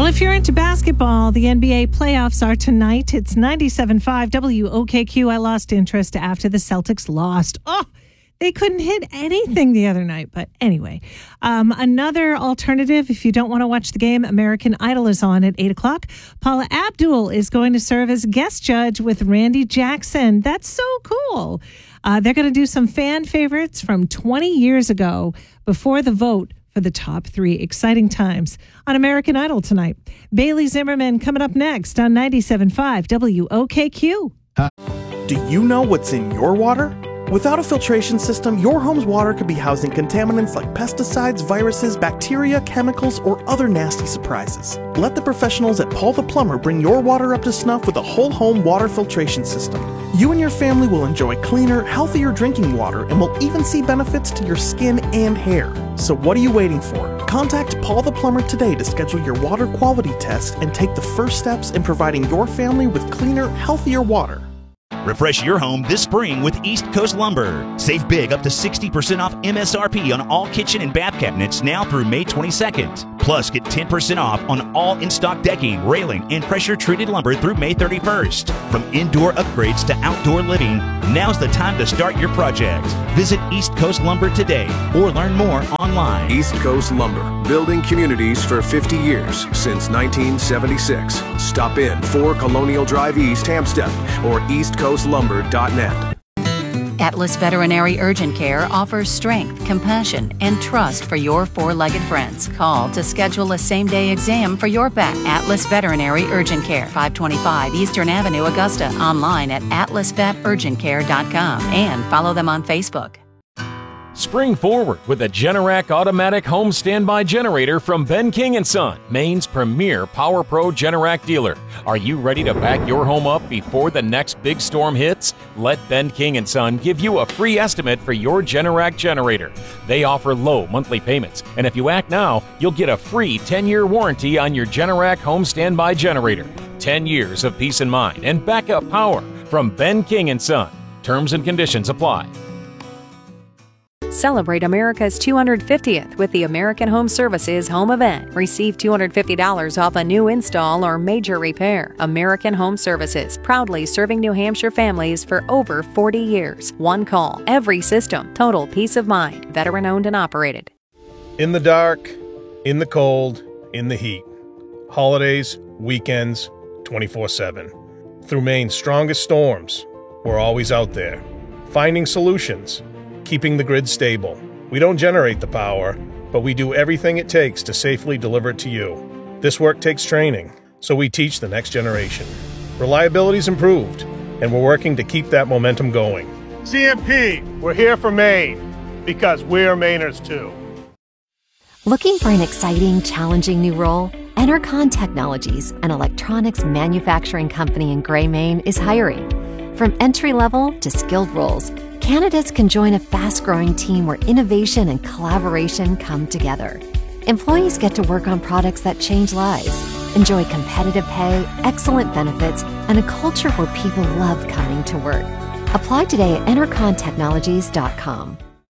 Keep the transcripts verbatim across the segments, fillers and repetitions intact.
Well, if you're into basketball, the N B A playoffs are tonight. It's ninety-seven point five W O K Q. I lost interest after the Celtics lost. Oh, they couldn't hit anything the other night. But anyway, um, another alternative, if you don't want to watch the game, American Idol is on at eight o'clock. Paula Abdul is going to serve as guest judge with Randy Jackson. That's so cool. Uh, they're going to do some fan favorites from twenty years ago before the vote for the top three. Exciting times on American Idol tonight. Bailey Zimmerman coming up next on ninety-seven point five W O K Q. Do you know what's in your water? Without a filtration system, your home's water could be housing contaminants like pesticides, viruses, bacteria, chemicals, or other nasty surprises. Let the professionals at Paul the Plumber bring your water up to snuff with a whole home water filtration system. You and your family will enjoy cleaner, healthier drinking water and will even see benefits to your skin and hair. So what are you waiting for? Contact Paul the Plumber today to schedule your water quality test and take the first steps in providing your family with cleaner, healthier water. Refresh your home this spring with East Coast Lumber. Save big up to sixty percent off M S R P on all kitchen and bath cabinets now through May twenty-second. Plus, get ten percent off on all in-stock decking, railing, and pressure-treated lumber through May thirty-first. From indoor upgrades to outdoor living, now's the time to start your project. Visit East Coast Lumber today or learn more online. East Coast Lumber, building communities for fifty years since nineteen seventy-six. Stop in four Colonial Drive East, Hampstead, or east coast lumber dot net. Atlas Veterinary Urgent Care offers strength, compassion, and trust for your four-legged friends. Call to schedule a same-day exam for your pet. Atlas Veterinary Urgent Care, five twenty-five Eastern Avenue, Augusta. Online at atlas vet urgent care dot com and follow them on Facebook. Spring forward with a Generac automatic home standby generator from Ben King and Son, Maine's premier Power Pro Generac dealer. Are you ready to back your home up before the next big storm hits? Let Ben King and Son give you a free estimate for your Generac generator. They offer low monthly payments, and if you act now, you'll get a free ten-year warranty on your Generac home standby generator. ten years of peace of mind and backup power from Ben King and Son. Terms and conditions apply. Celebrate America's two hundred fiftieth with the American Home Services Home Event. Receive two hundred fifty dollars off a new install or major repair. American Home Services, proudly serving New Hampshire families for over forty years. One call, every system, total peace of mind. Veteran owned and operated. In the dark, in the cold, in the heat. Holidays, weekends, twenty-four seven. Through Maine's strongest storms, we're always out there, finding solutions, keeping the grid stable. We don't generate the power, but we do everything it takes to safely deliver it to you. This work takes training, so we teach the next generation. Reliability's improved, and we're working to keep that momentum going. C M P, we're here for Maine, because we're Mainers too. Looking for an exciting, challenging new role? Enercon Technologies, an electronics manufacturing company in Gray, Maine, is hiring. From entry-level to skilled roles, candidates can join a fast-growing team where innovation and collaboration come together. Employees get to work on products that change lives, enjoy competitive pay, excellent benefits, and a culture where people love coming to work. Apply today at enercon technologies dot com.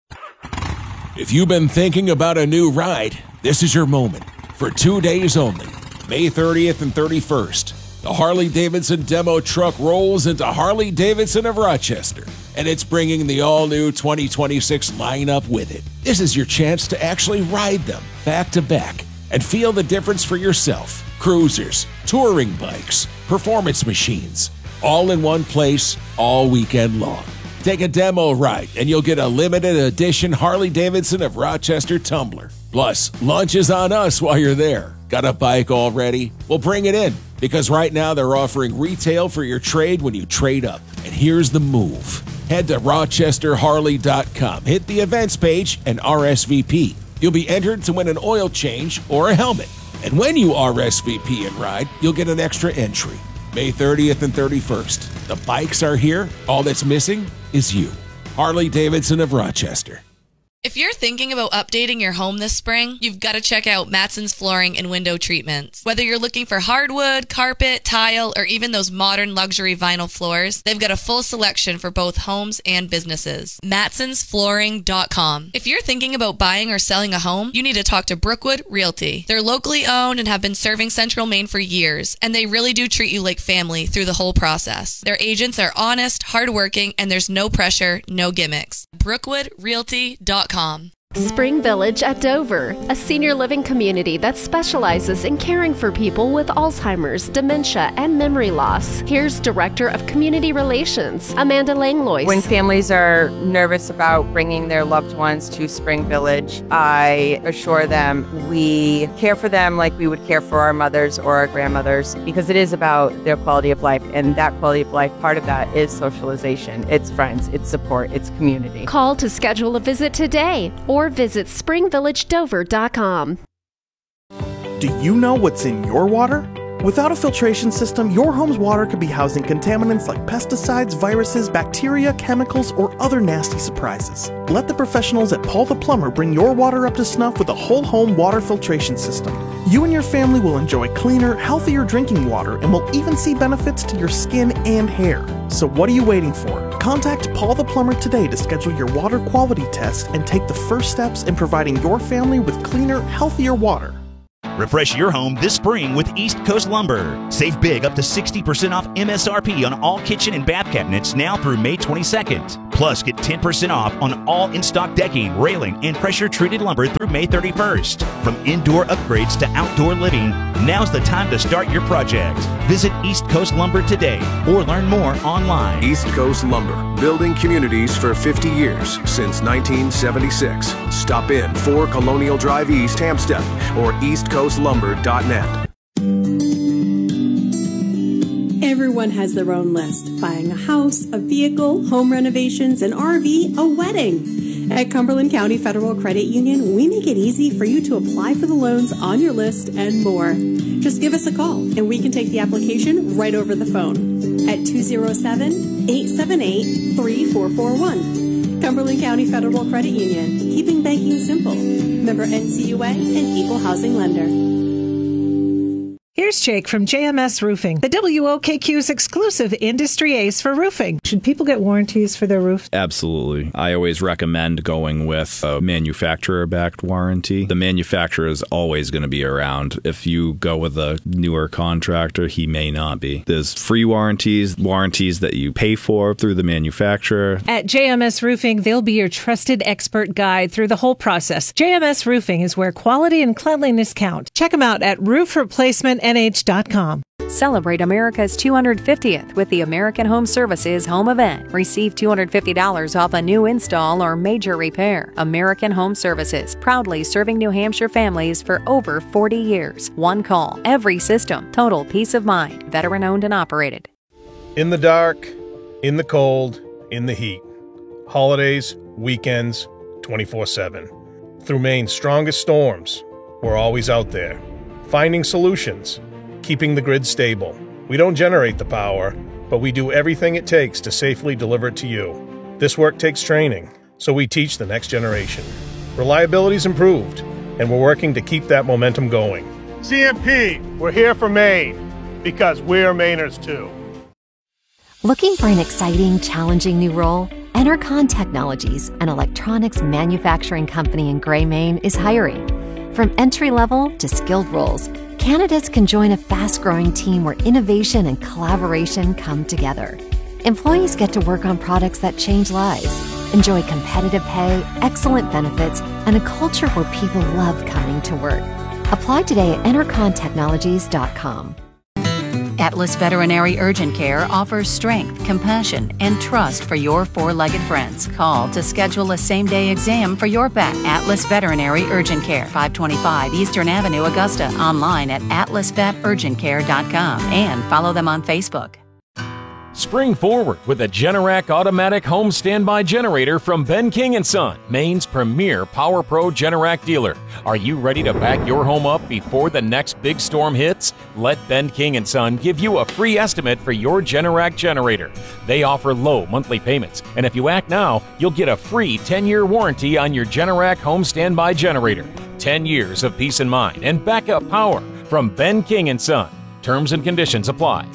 If you've been thinking about a new ride, this is your moment. For two days only, May thirtieth and thirty-first, the Harley-Davidson demo truck rolls into Harley-Davidson of Rochester, and it's bringing the all-new twenty twenty-six lineup with it. This is your chance to actually ride them back to back and feel the difference for yourself. Cruisers, touring bikes, performance machines, all in one place, all weekend long. Take a demo ride and you'll get a limited edition Harley-Davidson of Rochester tumbler. Plus, lunch is on us while you're there. Got a bike already? Well, bring it in, because right now they're offering retail for your trade when you trade up. And here's the move. Head to rochester harley dot com, hit the events page, and R S V P. You'll be entered to win an oil change or a helmet. And when you R S V P and ride, you'll get an extra entry. May thirtieth and thirty-first. The bikes are here. All that's missing is you. Harley-Davidson of Rochester. If you're thinking about updating your home this spring, you've got to check out Matson's Flooring and Window Treatments. Whether you're looking for hardwood, carpet, tile, or even those modern luxury vinyl floors, they've got a full selection for both homes and businesses. Matsons Flooring dot com. If you're thinking about buying or selling a home, you need to talk to Brookwood Realty. They're locally owned and have been serving Central Maine for years, and they really do treat you like family through the whole process. Their agents are honest, hardworking, and there's no pressure, no gimmicks. Brookwood Realty dot com. Spring Village at Dover, a senior living community that specializes in caring for people with Alzheimer's, dementia, and memory loss. Here's Director of Community Relations, Amanda Langlois. When families are nervous about bringing their loved ones to Spring Village, I assure them we care for them like we would care for our mothers or our grandmothers, because it is about their quality of life, and that quality of life, part of that is socialization. It's friends, it's support, it's community. Call to schedule a visit today or visit spring village dover dot com. Do you know what's in your water? Without a filtration system, your home's water could be housing contaminants like pesticides, viruses, bacteria, chemicals, or other nasty surprises. Let the professionals at Paul the Plumber bring your water up to snuff with a whole home water filtration system. You and your family will enjoy cleaner, healthier drinking water and will even see benefits to your skin and hair. So what are you waiting for? Contact Paul the Plumber today to schedule your water quality test and take the first steps in providing your family with cleaner, healthier water. Refresh your home this spring with East Coast Lumber. Save big up to sixty percent off M S R P on all kitchen and bath cabinets now through May twenty-second. Plus, get ten percent off on all in-stock decking, railing, and pressure-treated lumber through May thirty-first. From indoor upgrades to outdoor living, now's the time to start your project. Visit East Coast Lumber today or learn more online. East Coast Lumber, building communities for fifty years, since nineteen seventy-six. Stop in four Colonial Drive East, Hampstead, or east coast lumber dot net. Everyone has their own list. Buying a house, a vehicle, home renovations, an R V, a wedding. At Cumberland County Federal Credit Union, we make it easy for you to apply for the loans on your list and more. Just give us a call and we can take the application right over the phone at two oh seven, eight seven eight, three four four one. Cumberland County Federal Credit Union, keeping banking simple. Member N C U A and Equal Housing Lender. Here's Jake from J M S Roofing, the W O K Q's exclusive industry ace for roofing. Should people get warranties for their roof? Absolutely. I always recommend going with a manufacturer-backed warranty. The manufacturer is always going to be around. If you go with a newer contractor, he may not be. There's free warranties, warranties that you pay for through the manufacturer. At J M S Roofing, they'll be your trusted expert guide through the whole process. J M S Roofing is where quality and cleanliness count. Check them out at roof replacement N H dot com. Celebrate America's two hundred fiftieth with the American Home Services Home Event. Receive two hundred fifty dollars off a new install or major repair. American Home Services, proudly serving New Hampshire families for over forty years. One call, every system, total peace of mind. Veteran owned and operated. In the dark, in the cold, in the heat. Holidays, weekends, twenty-four seven. Through Maine's strongest storms, we're always out there, finding solutions, keeping the grid stable. We don't generate the power, but we do everything it takes to safely deliver it to you. This work takes training, so we teach the next generation. Reliability's improved, and we're working to keep that momentum going. C M P, we're here for Maine, because we're Mainers too. Looking for an exciting, challenging new role? Enercon Technologies, an electronics manufacturing company in Gray, Maine, is hiring. From entry-level to skilled roles, candidates can join a fast-growing team where innovation and collaboration come together. Employees get to work on products that change lives, enjoy competitive pay, excellent benefits, and a culture where people love coming to work. Apply today at enercon technologies dot com. Atlas Veterinary Urgent Care offers strength, compassion, and trust for your four-legged friends. Call to schedule a same-day exam for your pet. Atlas Veterinary Urgent Care, five twenty-five Eastern Avenue, Augusta. Online at atlas vet urgent care dot com and follow them on Facebook. Spring forward with a Generac automatic home standby generator from Ben King and Son, Maine's premier Power Pro Generac dealer. Are you ready to back your home up before the next big storm hits? Let Ben King and Son give you a free estimate for your Generac generator. They offer low monthly payments, and if you act now, you'll get a free ten-year warranty on your Generac home standby generator. ten years of peace of mind and backup power from Ben King and Son. Terms and conditions apply.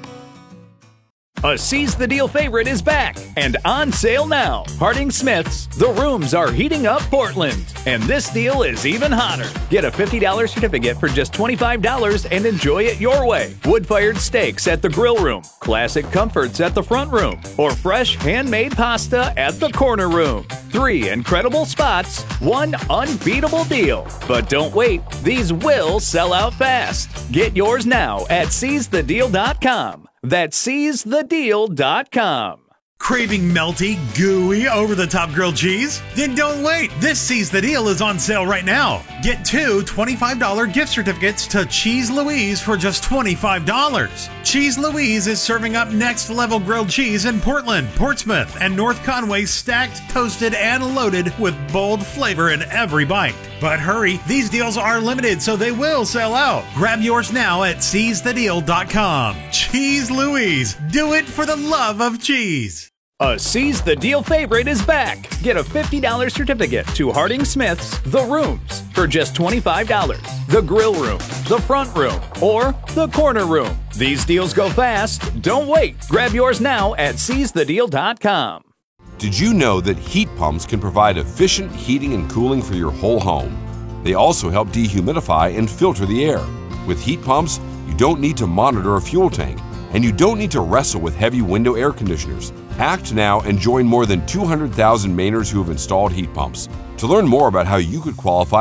A Seize the Deal favorite is back and on sale now. Harding Smith's The Rooms Are Heating Up Portland. And this deal is even hotter. Get a fifty dollars certificate for just twenty-five dollars and enjoy it your way. Wood-fired steaks at the grill room, classic comforts at the front room, or fresh handmade pasta at the corner room. Three incredible spots, one unbeatable deal. But don't wait, these will sell out fast. Get yours now at seize the deal dot com. That's seize the deal dot com. Craving melty, gooey, over-the-top grilled cheese? Then don't wait. This Seize the Deal is on sale right now. Get two twenty-five dollars gift certificates to Cheese Louise for just twenty-five dollars. Cheese Louise is serving up next-level grilled cheese in Portland, Portsmouth, and North Conway, stacked, toasted, and loaded with bold flavor in every bite. But hurry, these deals are limited, so they will sell out. Grab yours now at seize the deal dot com. Cheese Louise. Do it for the love of cheese. A Seize the Deal favorite is back. Get a fifty dollars certificate to Harding Smith's The Rooms for just twenty-five dollars. The grill room, the front room, or the corner room. These deals go fast. Don't wait. Grab yours now at seize the deal dot com. Did you know that heat pumps can provide efficient heating and cooling for your whole home? They also help dehumidify and filter the air. With heat pumps, you don't need to monitor a fuel tank, and you don't need to wrestle with heavy window air conditioners. Act now and join more than two hundred thousand Mainers who have installed heat pumps. To learn more about how you could qualify